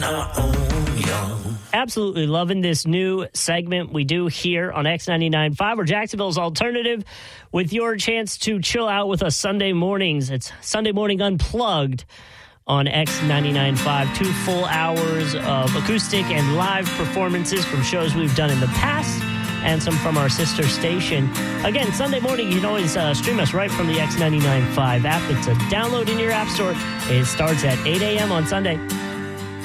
on our own, young. Absolutely loving this new segment we do here on X99.5, or Jacksonville's alternative, with your chance to chill out with us Sunday mornings. It's Sunday Morning Unplugged on X99.5. 2 full hours of acoustic and live performances from shows we've done in the past and some from our sister station. Again, Sunday morning, you can always stream us right from the X99.5 app. It's a download in your app store. It starts at 8 a.m. on Sunday.